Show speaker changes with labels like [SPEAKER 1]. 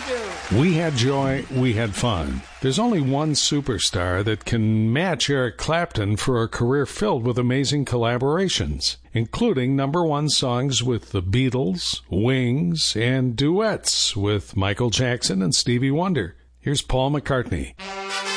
[SPEAKER 1] We had joy, we had fun. There's only one superstar that can match Eric Clapton for a career filled with amazing collaborations, including #1 songs with the Beatles, Wings, and duets with Michael Jackson and Stevie Wonder. Here's Paul McCartney.